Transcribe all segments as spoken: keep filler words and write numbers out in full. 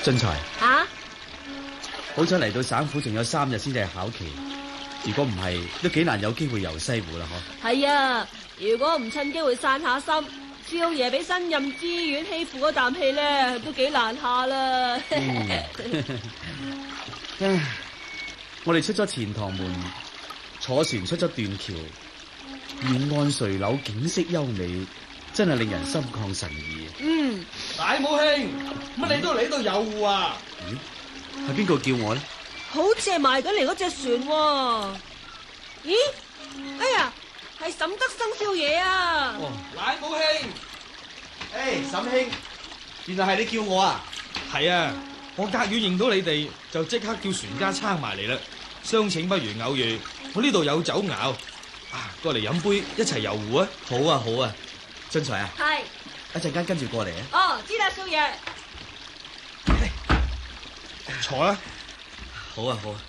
俊才啊， 好彩嚟到省府仲有三日先至係考期，如果唔係都幾難有機會遊西湖啦。嗬， 係啊，如果唔趁機會散下心，少爺俾新任知縣欺負嗰啖氣咧，都幾難下啦。 唉，我哋出咗錢塘門，坐船出咗斷橋，沿岸垂柳景色優美，真係令人心曠神怡。 嗯， 大武兄，乜你都嚟到有戶啊？ 咦，係邊個叫我咧？ 好似係埋緊嚟嗰隻船喎。咦，哎呀，係沈德生少爺啊！ 哦，大武兄， 誒，沈兄，原來係你叫我啊？ 係啊，我隔遠認到你哋，就即刻叫船家撐埋嚟啦。相請不如偶遇，我呢度有酒肴，啊，過嚟飲杯，一齊遊湖啊！ 好啊，好啊，俊才啊， 係， 一陣間跟住過嚟啊。 哦，知啦，少爺。 坐啦。 好啊，好啊。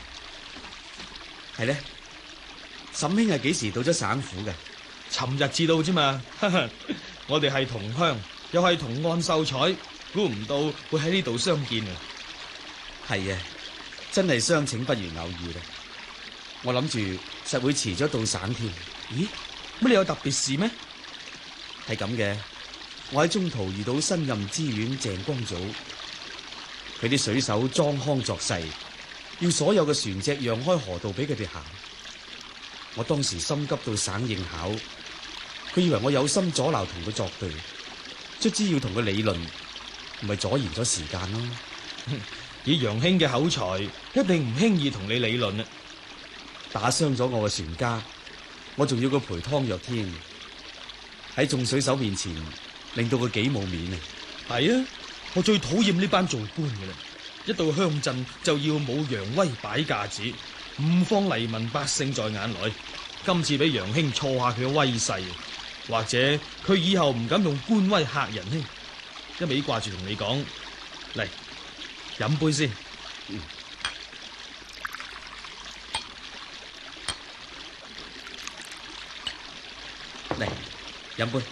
係咧，沈兄係幾時到咗省府嘅？ 尋日至到啫嘛，我哋係同鄉，又係同岸秀才，估唔到會喺呢度相見啊！ 係啊，真係相請不如偶遇啦。我諗住實會遲咗到省添。 咦，乜你有特別事咩？ 係咁嘅，我喺中途遇到新任知縣鄭光祖，佢啲水手裝腔作勢，要所有嘅船隻讓開河道俾佢哋行。我當時心急到省應考，佢以為我有心阻撓同佢作對，卒之要同佢理論，咪阻延咗時間咯。 以楊兄嘅口才，一定唔輕易同你理論啊！ 打傷咗我嘅船家，我仲要佢賠湯藥添，喺眾水手面前令到佢幾冇面啊！ 係啊，我最討厭呢班做官嘅啦，一到鄉鎮就要舞揚威擺架子，唔放黎民百姓在眼內。今次俾楊兄挫下佢嘅威勢，或者佢以後唔敢用官威嚇人呢？一味掛住同你講，嚟飲杯先。 嗯，嚟飲杯。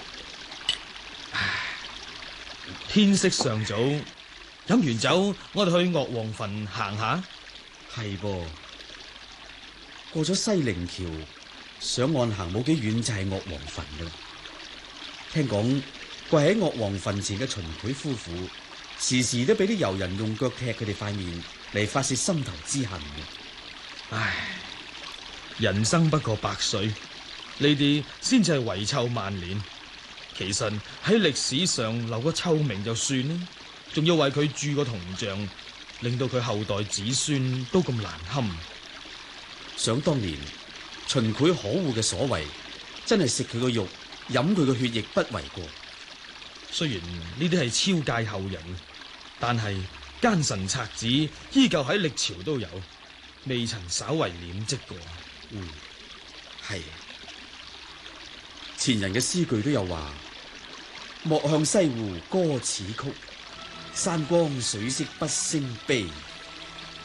天色尚早，飲完酒我哋去岳王墳行下。 係噃，過咗西陵橋上岸行冇幾遠就係岳王墳噶啦。聽講跪喺岳王墳前嘅秦檜夫婦，時時都俾啲遊人用腳踢佢哋塊面嚟發洩心頭之恨嘅。 唉，人生不過百歲，呢啲先至係遺臭萬年。其實喺歷史上留個臭名就算啦，仲要為佢鑄個銅像，令到佢後代子孫都咁難堪。 想當年秦檜可惡嘅所為，真係食佢個肉，飲佢個血液不為過。 雖然呢啲係超界後人，但係奸臣賊子依舊喺歷朝都有，未曾稍為掩飾過。 嗯，係。前人嘅詩句都有話：莫向西湖歌此曲，山光水色不勝悲。